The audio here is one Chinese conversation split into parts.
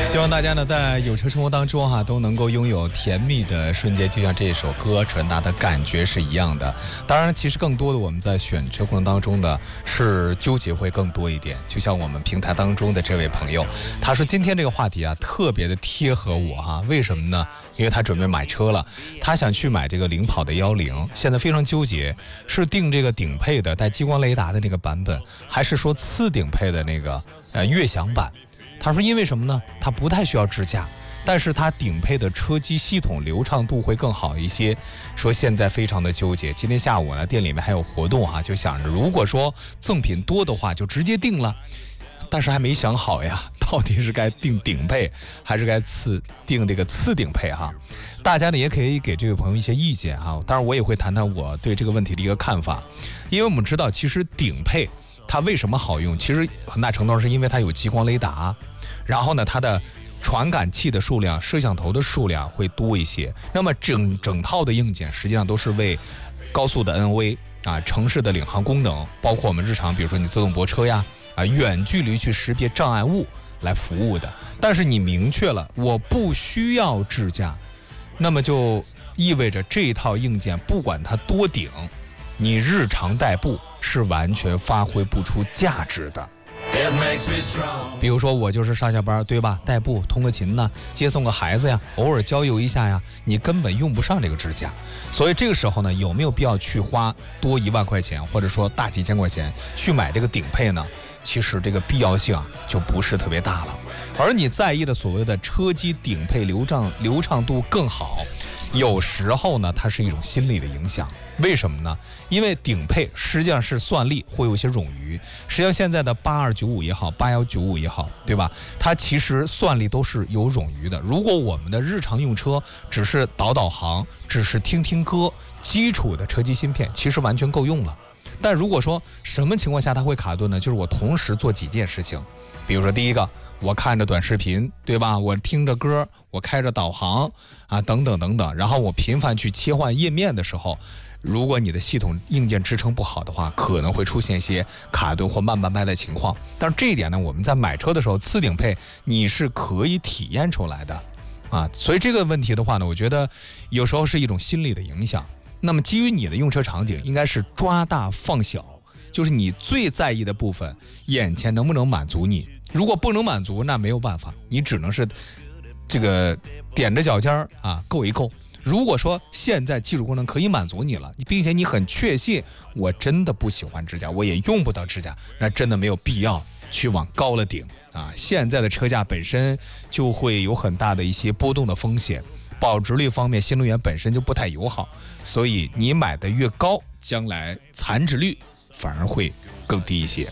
希望大家呢在有车生活当中都能够拥有甜蜜的瞬间，就像这首歌传达的感觉是一样的。当然其实更多的我们在选车过程当中呢是纠结会更多一点，就像我们平台当中的这位朋友，他说今天这个话题特别的贴合我为什么呢？因为他准备买车了，他想去买这个领跑的10，现在非常纠结，是订这个顶配的带激光雷达的那个版本，还是说次顶配的那个悦享版。他说因为什么呢？他不太需要支架，但是他顶配的车机系统流畅度会更好一些，说现在非常的纠结。今天下午呢店里面还有活动就想着如果说赠品多的话就直接定了，但是还没想好呀，到底是该定顶配还是该定这个次顶配大家呢也可以给这位朋友一些意见当然我也会谈谈我对这个问题的一个看法。因为我们知道其实顶配它为什么好用，其实很大程度上是因为它有激光雷达，然后呢它的传感器的数量、摄像头的数量会多一些，那么整套的硬件实际上都是为高速的 NOA 城市的领航功能，包括我们日常比如说你自动泊车呀远距离去识别障碍物来服务的。但是你明确了我不需要支架，那么就意味着这套硬件不管它多顶，你日常代步是完全发挥不出价值的。比如说我就是上下班对吧，代步通个勤呢，接送个孩子呀，偶尔郊游一下呀，你根本用不上这个支架。所以这个时候呢，有没有必要去花多1万块钱或者说大几千块钱去买这个顶配呢？其实这个必要性就不是特别大了。而你在意的所谓的车机顶配流畅度更好，有时候呢它是一种心理的影响。为什么呢？因为顶配实际上是算力会有一些冗余，实际上现在的8295也好8195也好对吧，它其实算力都是有冗余的。如果我们的日常用车只是导航，只是听歌，基础的车机芯片其实完全够用了。但如果说什么情况下它会卡顿呢？就是我同时做几件事情，比如说第一个我看着短视频对吧，我听着歌，我开着导航等等等等，然后我频繁去切换页面的时候，如果你的系统硬件支撑不好的话，可能会出现一些卡顿或慢半拍的情况。但是这一点呢，我们在买车的时候次顶配你是可以体验出来的所以这个问题的话呢，我觉得有时候是一种心理的影响。那么基于你的用车场景应该是抓大放小，就是你最在意的部分眼前能不能满足你，如果不能满足那没有办法，你只能是这个踮着脚尖够一够。如果说现在技术功能可以满足你了，并且你很确信我真的不喜欢支架，我也用不到支架，那真的没有必要去往高了顶现在的车价本身就会有很大的一些波动的风险，保值率方面新能源本身就不太友好，所以你买的越高，将来残值率反而会更低一些。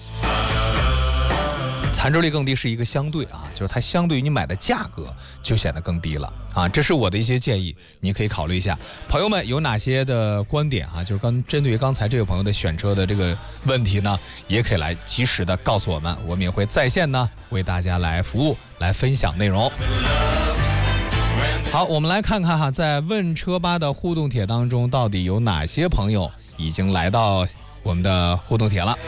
残值率更低是一个相对就是它相对于你买的价格就显得更低了这是我的一些建议，你可以考虑一下。朋友们有哪些的观点就是针对于刚才这位朋友的选车的这个问题呢，也可以来及时的告诉我们，我们也会在线呢为大家来服务，来分享内容。好，我们来看看在问车吧的互动帖当中，到底有哪些朋友已经来到我们的互动帖了。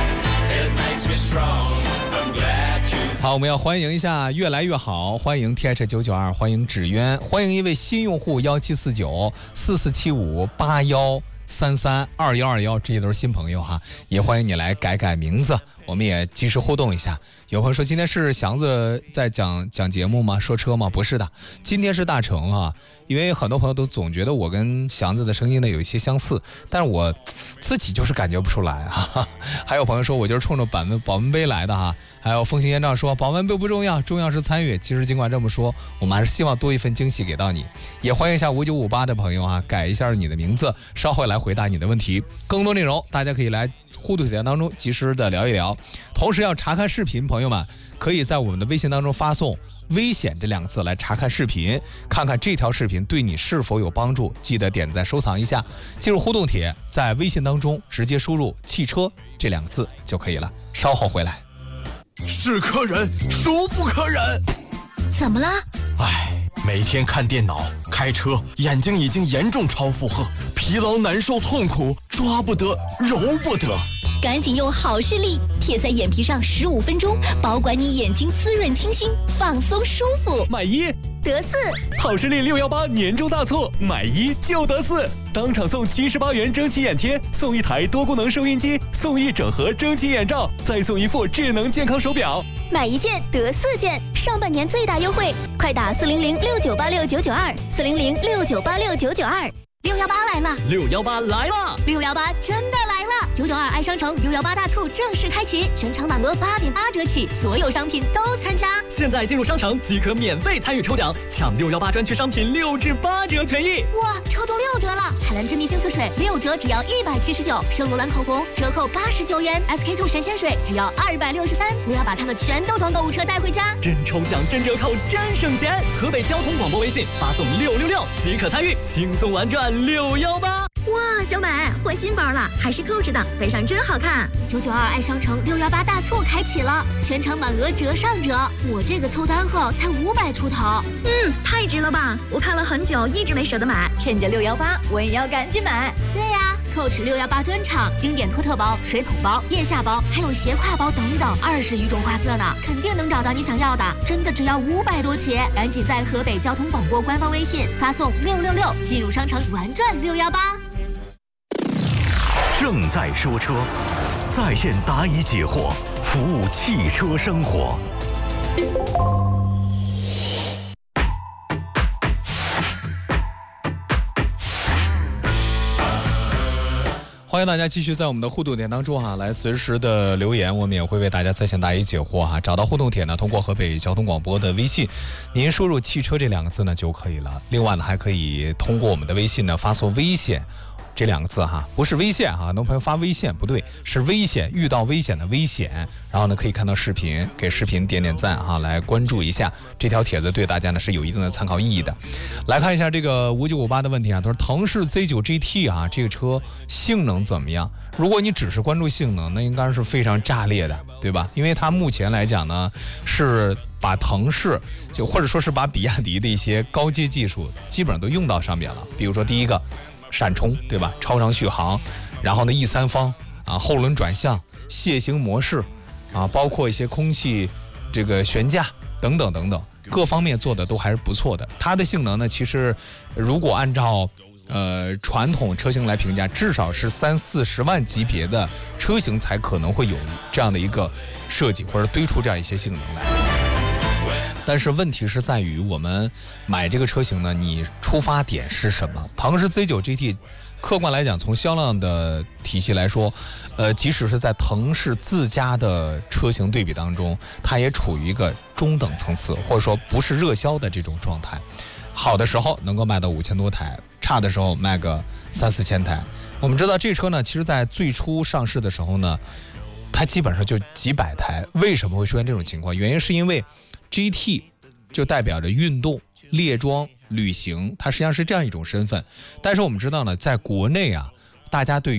好，我们要欢迎一下越来越好，欢迎 TH992， 欢迎纸鸢，欢迎一位新用户1749447581332121，这些都是新朋友也欢迎你来改名字，我们也及时互动一下。有朋友说今天是祥子在讲节目吗？说车吗？不是的，今天是大成因为很多朋友都总觉得我跟祥子的声音呢有一些相似，但是我自己就是感觉不出来还有朋友说我就是冲着保温杯来的还有风行烟照说保温杯不重要，重要是参与。其实尽管这么说，我们还是希望多一份惊喜给到你。也欢迎一下5958的朋友改一下你的名字，稍后来回答你的问题。更多内容大家可以来互动帖当中及时的聊一聊，同时要查看视频，朋友们可以在我们的微信当中发送危险这2个字来查看视频，看看这条视频对你是否有帮助，记得点赞收藏一下。进入互动帖，在微信当中直接输入汽车这2个字就可以了，稍后回来。 是客人孰不可忍？ 怎么了？ 每天看电脑开车，眼睛已经严重超负荷，疲劳难受痛苦，抓不得揉不得， 赶紧用好视力贴在眼皮上15分钟，保管你眼睛滋润清新，放松舒服。 买一得4， 好视力618年终大促，买一就得4，当场送78元蒸汽眼贴，送1台多功能收音机，送1整盒蒸汽眼罩，再送1副智能健康手表。 买1件得4件，上半年最大优惠，快打400698699260069869926。618来了 618来了 ，618真的来了！992爱商城618大促正式开启，全场满额8.8折起，所有商品都参加。 现在进入商城即可免费参与抽奖，抢618专区商品6至8折权益。 哇，抽中6折了！海蓝之谜精粹水6折只要179，圣罗兰口红折扣89元，SK2 神仙水只要263。我要把它们全都装购物车带回家， 真抽奖真折扣真省钱！河北交通广播微信发送666即可参与，轻松玩转618。 哇，小美换新包了，还是Coach的，背上真好看。992爱商城618大促开启了，全场满额折上折，我这个凑单后才500出头。太值了吧！我看了很久，一直没舍得买，趁着618，我也要赶紧买。对呀，Coach 618专场，经典托特包、水桶包、腋下包，还有斜挎包等等，20余种花色呢，肯定能找到你想要的，真的只要500多起，赶紧在河北交通广播官方微信发送666进入商城玩转618。 正在说车，在线答疑解惑，服务汽车生活。 欢迎大家继续在我们的互动点当中来随时的留言，我们也会为大家在线答疑解惑找到互动帖呢，通过河北交通广播的微信，您输入汽车这2个字呢就可以了。另外呢，还可以通过我们的微信呢发送危险这2个字不是危险很多朋友发危险不对，是危险，遇到危险的危险。然后呢，可以看到视频，给视频点点赞来关注一下这条帖子，对大家呢是有一定的参考意义的。来看一下这个5958的问题他说腾势 Z9 GT 这个车性能怎么样？如果你只是关注性能，那应该是非常炸裂的，对吧？因为它目前来讲呢，是把腾势或者说是把比亚迪的一些高阶技术基本上都用到上面了。比如说第一个闪充，对吧？超长续航，然后呢E3方后轮转向、楔形模式包括一些空气这个悬架等等等等，各方面做的都还是不错的。它的性能呢，其实如果按照传统车型来评价，至少是30-40万级别的车型才可能会有这样的一个设计，或者堆出这样一些性能来。但是问题是在于我们买这个车型呢，你出发点是什么？腾势 Z9 GT 客观来讲，从销量的体系来说，即使是在腾势自家的车型对比当中，它也处于一个中等层次，或者说不是热销的这种状态。好的时候能够卖到5000多台，差的时候卖个3-4千台。我们知道这车呢，其实在最初上市的时候呢，它基本上就几百台。为什么会出现这种情况？原因是因为 GT 就代表着运动、猎装、旅行，它实际上是这样一种身份。但是我们知道呢，在国内大家对于